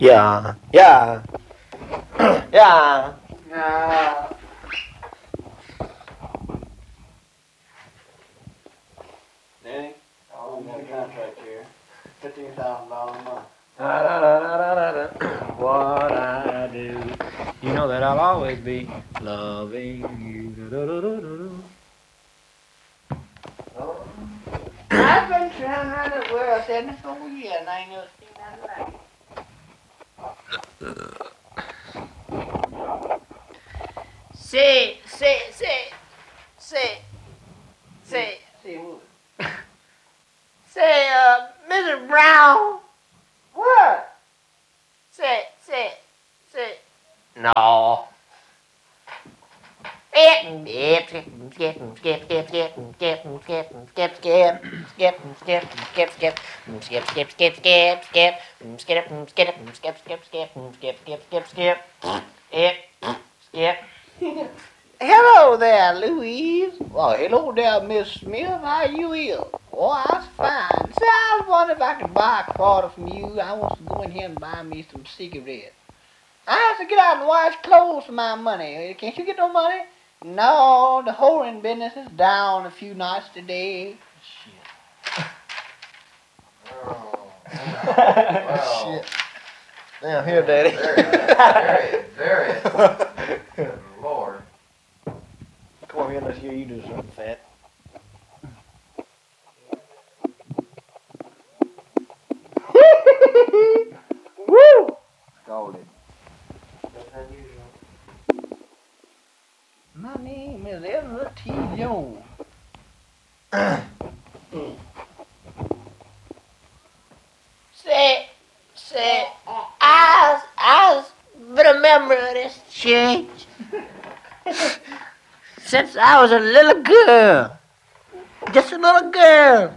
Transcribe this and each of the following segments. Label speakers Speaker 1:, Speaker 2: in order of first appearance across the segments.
Speaker 1: Yeah. Yeah. Yeah.
Speaker 2: Yeah. Danny, oh, we got a contract here. $15,000 a month.
Speaker 1: What I do, you know that I'll always be loving you.
Speaker 2: I've been trying around the world 74 years and I ain't never seen nothing like it. Say, Mr. Brown. What? Say.
Speaker 1: No.
Speaker 2: Hello there, Louise. Well, hello there, Miss Smith. How you is? Oh, I was fine. Say, I was wondering if I could buy a quarter from you. I want to go in here and buy me some cigarettes. I have to get out and wash clothes for my money. Can't you get no money? No, the whoring business is down a few knots today.
Speaker 1: Shit. Oh. Shit. Now here, Daddy.
Speaker 3: Very. Lord.
Speaker 1: Come on here, let's hear you do something, fat.
Speaker 2: Woo! Scolded. My name is Ezra T. Jones. Say, I was been a member of this church since I was a little girl. Just a little girl.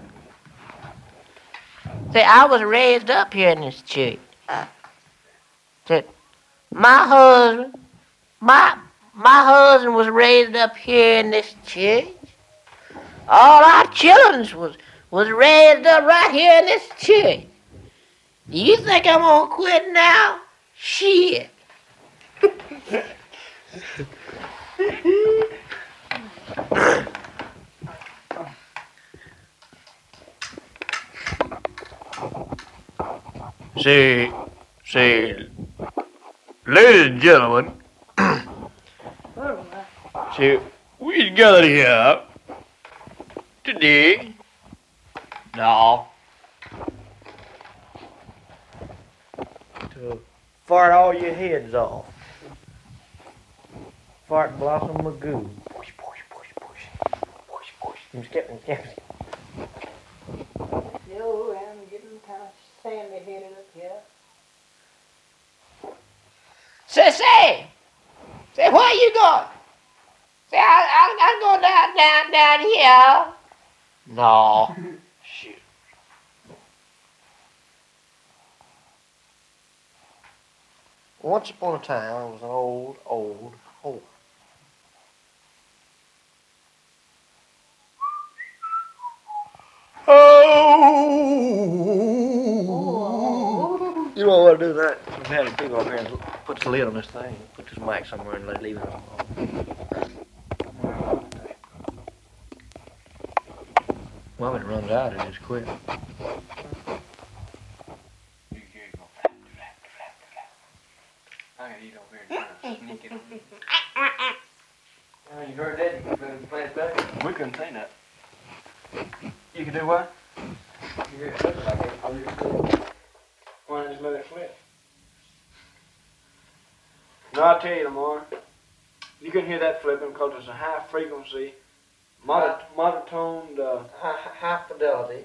Speaker 2: Say, I was raised up here in this church. Say, my husband was raised up here in this church. All our children was raised up right here in this church. Do you think I'm gonna quit now? Shit.
Speaker 1: See, ladies and gentlemen, see, we gathered here today. No. To fart all your heads off. Fart Blossom Magoo. Push. Skip.
Speaker 2: Yo, I'm getting kind of sandy headed up here. Say, where you going? Say, I'm going down here.
Speaker 1: No. Shoot. Once upon a time, I was an old whore. Oh! You don't want to do that. I've had a big over here and put the lid on this thing. Put this mic somewhere and leave it on. Well, when it runs out, it just quit.
Speaker 3: I can eat over here and sneak it.
Speaker 1: You heard that? You can play it back.
Speaker 3: We couldn't say that.
Speaker 1: You can do what?
Speaker 3: You hear it flip like it.
Speaker 2: Why don't you just let it flip? No, I'll tell you, Lamar. You can hear that flipping because it's a high frequency, monotoned,
Speaker 1: High fidelity.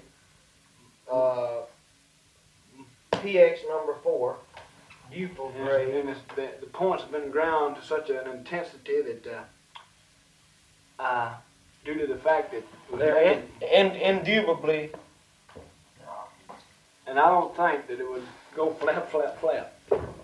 Speaker 1: PX number 4. Buford grade.
Speaker 2: and the points have been ground to such an intensity that, due to the fact that it was
Speaker 1: They're indubitably.
Speaker 2: and I don't think that it would go flap.